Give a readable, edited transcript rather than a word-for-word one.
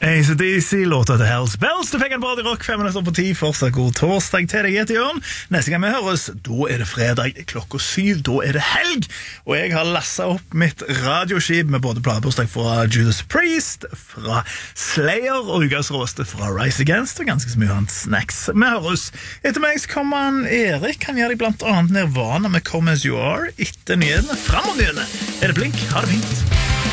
AC/DC, låta til Hells Bells. Du fikk en bra rock 5 minutter på 10. Fortsatt god torsdag til deg, etter Jørn. Neste gang vi høres, da det fredag klokka 7. Da det helg. Og jeg har lasset opp mitt radioskip med både pladebursdag fra Judas Priest, fra Slayer og ukas råste fra Rise Against, og ganske så mye annet snacks. Vi høres. Etter meg så kommer han Erik. Han gjør deg blant annet Nirvana med Come As You Are. Etter nyhetene, frem mot nyhetene. Det Blink. Ha det fint.